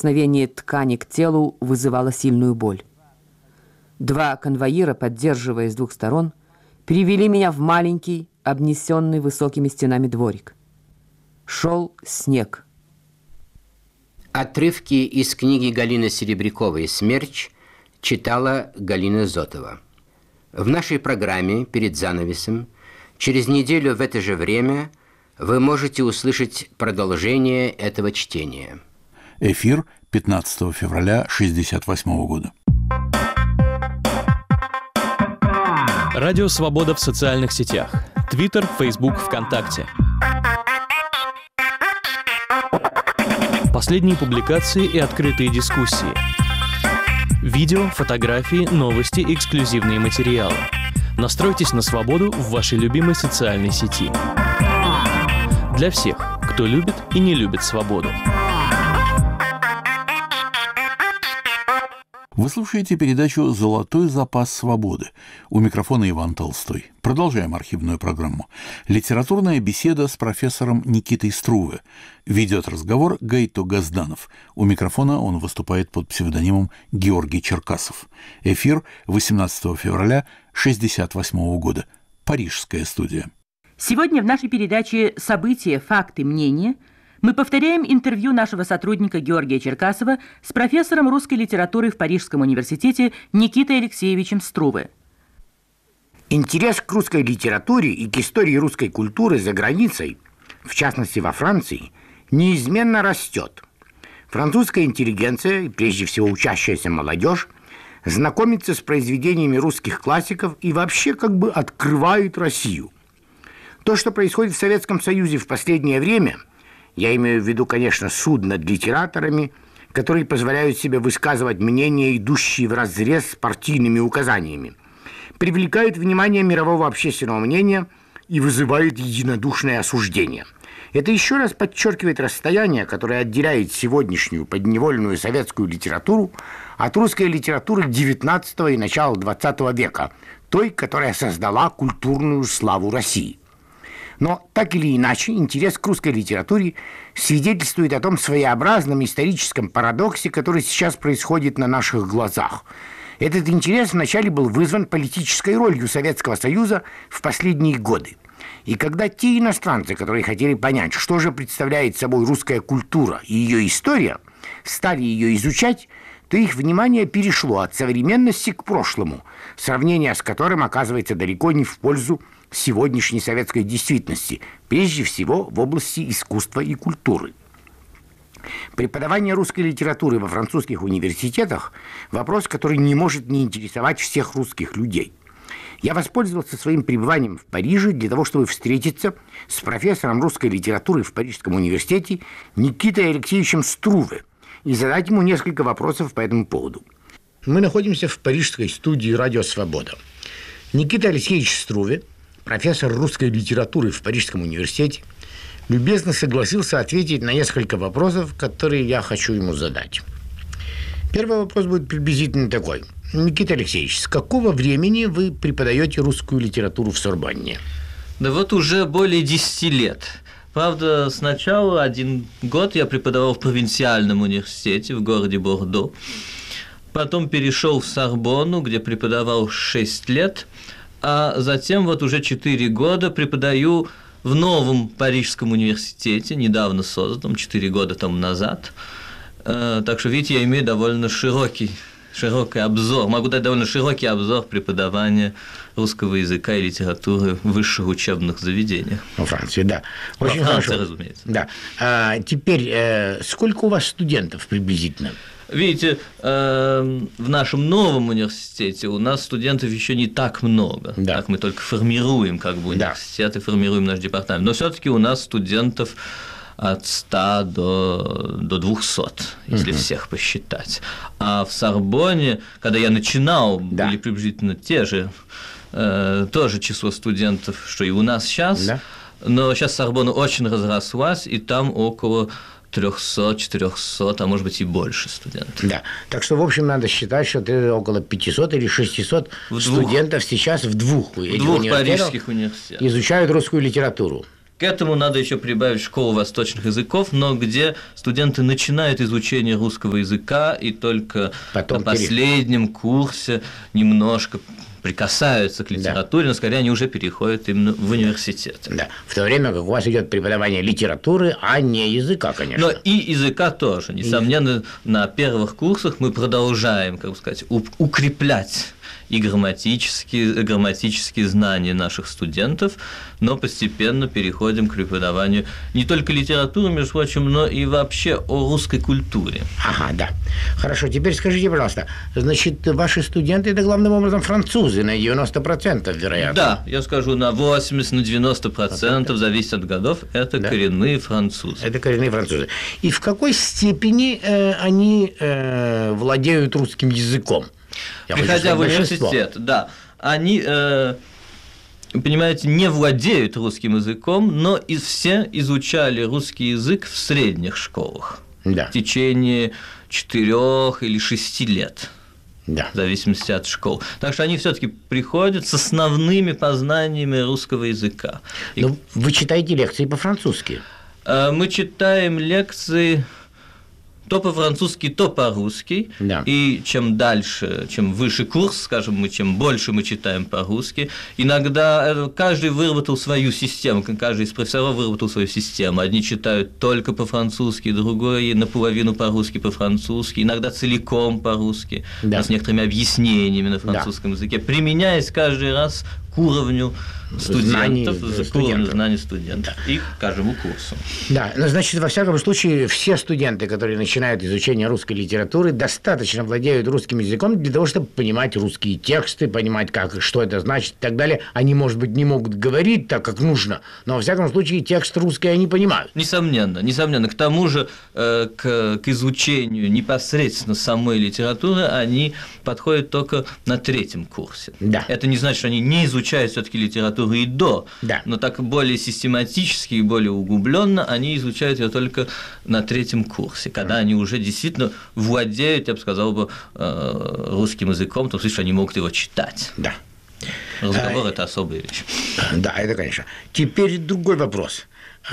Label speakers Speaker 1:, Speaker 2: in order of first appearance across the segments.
Speaker 1: прикосновение ткани к телу вызывало сильную боль. 2 конвоира, поддерживая с 2 сторон, привели меня в маленький, обнесенный высокими стенами дворик. Шел снег.
Speaker 2: Отрывки из книги Галины Серебряковой «Смерч» читала Галина Зотова. В нашей программе «Перед занавесом» через неделю в это же время вы можете услышать продолжение этого чтения.
Speaker 3: Эфир 15 февраля 1968 года.
Speaker 4: Радио «Свобода» в социальных сетях. Твиттер, Фейсбук, ВКонтакте. Последние публикации и открытые дискуссии. Видео, фотографии, новости, эксклюзивные материалы. Настройтесь на свободу в вашей любимой социальной сети. Для всех, кто любит и не любит свободу.
Speaker 3: Вы слушаете передачу «Золотой запас свободы». У микрофона Иван Толстой. Продолжаем архивную программу. Литературная беседа с профессором Никитой Струве. Ведет разговор Гайто Газданов. У микрофона он выступает под псевдонимом Георгий Черкасов. Эфир 18 февраля 1968 года. Парижская студия.
Speaker 5: Сегодня в нашей передаче «События, факты, мнения» мы повторяем интервью нашего сотрудника Георгия Черкасова с профессором русской литературы в Парижском университете Никитой Алексеевичем Струве.
Speaker 6: Интерес к русской литературе и к истории русской культуры за границей, в частности во Франции, неизменно растет. Французская интеллигенция, и прежде всего учащаяся молодежь, знакомится с произведениями русских классиков и вообще как бы открывает Россию. То, что происходит в Советском Союзе в последнее время – я имею в виду, конечно, суд над литераторами, которые позволяют себе высказывать мнения, идущие вразрез с партийными указаниями, привлекает внимание мирового общественного мнения и вызывает единодушное осуждение. Это еще раз подчеркивает расстояние, которое отделяет сегодняшнюю подневольную советскую литературу от русской литературы XIX и начала XX века, той, которая создала культурную славу России. Но так или иначе, интерес к русской литературе свидетельствует о том своеобразном историческом парадоксе, который сейчас происходит на наших глазах. Этот интерес вначале был вызван политической ролью Советского Союза в последние годы. И когда те иностранцы, которые хотели понять, что же представляет собой русская культура и ее история, стали ее изучать, то их внимание перешло от современности к прошлому, сравнение с которым оказывается далеко не в пользу сегодняшней советской действительности, прежде всего в области искусства и культуры. Преподавание русской литературы во французских университетах – вопрос, который не может не интересовать всех русских людей. Я воспользовался своим пребыванием в Париже для того, чтобы встретиться с профессором русской литературы в Парижском университете Никитой Алексеевичем Струве и задать ему несколько вопросов по этому поводу. Мы находимся в парижской студии «Радио Свобода». Никита Алексеевич Струве, профессор русской литературы в Парижском университете, любезно согласился ответить на несколько вопросов, которые я хочу ему задать. Первый вопрос будет приблизительно такой. Никита Алексеевич, с какого времени вы преподаете русскую литературу в Сорбонне?
Speaker 7: Да вот уже более 10 лет. Правда, сначала 1 год я преподавал в провинциальном университете в городе Бордо. Потом перешел в Сорбонну, где преподавал 6 лет. А затем вот уже 4 года преподаю в новом Парижском университете, недавно созданном, 4 года тому назад. Так что, видите, я имею довольно широкий обзор, могу дать довольно широкий обзор преподавания русского языка и литературы в высших учебных заведениях.
Speaker 6: Во Франции, да. Очень
Speaker 7: Во Франции,
Speaker 6: хорошо.
Speaker 7: разумеется.
Speaker 6: Да. Теперь, сколько у вас студентов приблизительно?
Speaker 7: Видите, в нашем новом университете у нас студентов еще не так много.
Speaker 6: Да.
Speaker 7: Так мы только формируем как бы университет и формируем наш департамент. Но все-таки у нас студентов от 100 до 200, если всех посчитать. А в Сорбонне, когда я начинал, были приблизительно те же, тоже число студентов, что и у нас сейчас. Да. Но сейчас Сорбонна очень разрослась, и там около 300, 400, а может быть и больше студентов.
Speaker 6: Да, так что, в общем, надо считать, что ты около 500 или 600 студентов сейчас в двух
Speaker 7: парижских университетах
Speaker 6: изучают русскую литературу.
Speaker 7: этому надо еще прибавить школу восточных языков, но где студенты начинают изучение русского языка и только
Speaker 6: потом
Speaker 7: на последнем курсе немножко прикасаются к литературе, но скорее они уже переходят именно в университет.
Speaker 6: Да. В то время как у вас идет преподавание литературы, а не языка, конечно.
Speaker 7: Но и языка тоже. Несомненно, на первых курсах мы продолжаем, как бы сказать, укреплять и грамматические знания наших студентов, но постепенно переходим к преподаванию не только литературы, между прочим, но и вообще о русской культуре.
Speaker 6: Ага, да. Хорошо, теперь скажите, пожалуйста, значит, ваши студенты – это главным образом французы на 90%, вероятно?
Speaker 7: Да, я скажу, на 80-90%, зависит от годов, это коренные французы.
Speaker 6: Это коренные французы. И в какой степени они владеют русским языком?
Speaker 7: Приходя в университет, да, они, понимаете, не владеют русским языком, но все изучали русский язык в средних школах в течение 4 или 6 лет. В зависимости от школ. Так что они все-таки приходят с основными познаниями русского языка.
Speaker 6: Но вы читаете лекции по-французски?
Speaker 7: Мы читаем лекции то по-французски, то по-русски. И чем дальше, чем выше курс, скажем, чем больше мы читаем по-русски, иногда каждый выработал свою систему, каждый из профессоров выработал свою систему. Одни читают только по-французски, другой наполовину по-русски, по-французски, иногда целиком по-русски, с некоторыми объяснениями на французском языке, применяясь каждый раз к уровню студентов, к уровню знаний студентов и к каждому курсу.
Speaker 6: Да, но значит, во всяком случае, все студенты, которые начинают изучение русской литературы, достаточно владеют русским языком для того, чтобы понимать русские тексты, понимать, что это значит и так далее. Они, может быть, не могут говорить так, как нужно, но во всяком случае текст русский они понимают.
Speaker 7: Несомненно, несомненно. К тому же к изучению непосредственно самой литературы они подходят только на 3-м курсе. Это не значит, что они не изучают все-таки литературу и до, но так более систематически и более углубленно они изучают ее только на 3-м курсе, когда они уже действительно владеют, я бы сказал, русским языком, в том смысле, что они могут его читать. Разговор – это особая вещь.
Speaker 6: Да, это, конечно. Теперь другой вопрос.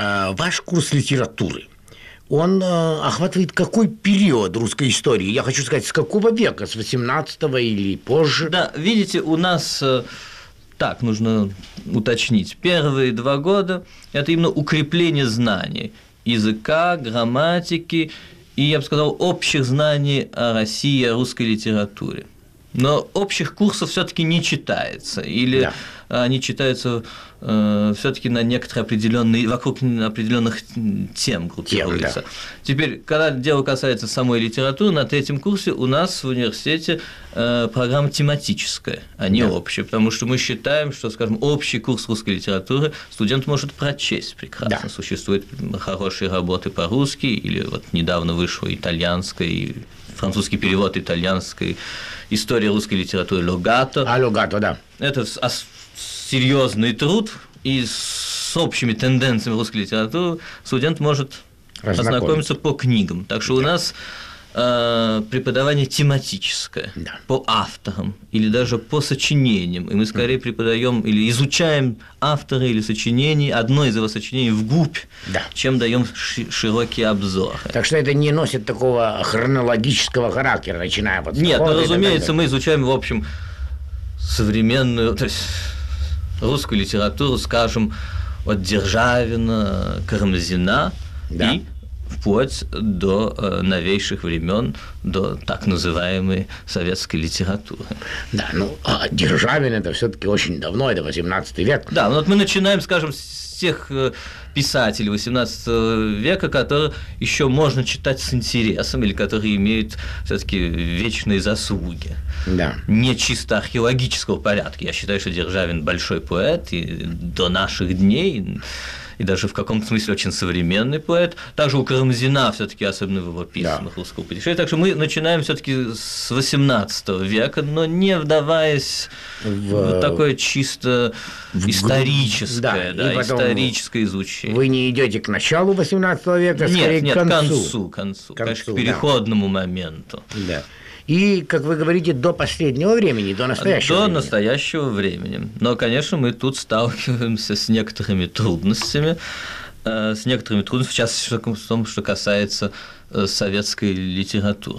Speaker 6: Ваш курс литературы, он охватывает какой период русской истории? Я хочу сказать, с какого века? С 18-го или позже?
Speaker 7: Да, видите, у нас… Так, нужно уточнить. Первые 2 года – это именно укрепление знаний языка, грамматики и, я бы сказал, общих знаний о России, о русской литературе. Но общих курсов все-таки не читается, или они читаются все-таки на некоторые определенные, вокруг определенных тем группируются. Теперь, когда дело касается самой литературы, на 3-м курсе у нас в университете программа тематическая, а не общая, потому что мы считаем, что, скажем, общий курс русской литературы студент может прочесть прекрасно. Существуют хорошие работы по-русски, или вот недавно вышла итальянская, французский перевод итальянской истории русской литературы Логато.
Speaker 6: Логато, да.
Speaker 7: Это серьезный труд, и с общими тенденциями русской литературы студент может ознакомиться по книгам. Так что у нас преподавание тематическое, по авторам или даже по сочинениям. И мы скорее преподаем или изучаем автора или сочинений, одно из его сочинений вглубь, чем даем широкий обзор.
Speaker 6: Так что это не носит такого хронологического характера, начиная вот с…
Speaker 7: Нет, разумеется, мы изучаем, в общем, современную, то есть русскую литературу, скажем, от Державина, Карамзина и вплоть до новейших времен, до так называемой советской литературы.
Speaker 6: Да, ну, а Державин – это все-таки очень давно, это 18 век.
Speaker 7: Да, ну вот мы начинаем, скажем, с тех писателей 18 века, которые еще можно читать с интересом или которые имеют все-таки вечные заслуги. Не чисто археологического порядка. Я считаю, что Державин большой поэт и до наших дней, и даже в каком-то смысле очень современный поэт. Также у Карамзина все-таки, особенно в его письмах русского путешествия. Так что мы начинаем все-таки с 18 века, но не вдаваясь в такое чисто историческое, историческое изучение.
Speaker 6: Вы не идете к началу 18 века, а скорее
Speaker 7: нет,
Speaker 6: к концу.
Speaker 7: К концу, конечно, к переходному моменту.
Speaker 6: И, как вы говорите, до последнего времени, до настоящего времени.
Speaker 7: До настоящего времени. Но, конечно, мы тут сталкиваемся с некоторыми трудностями, в частности, в том, что касается советской литературы.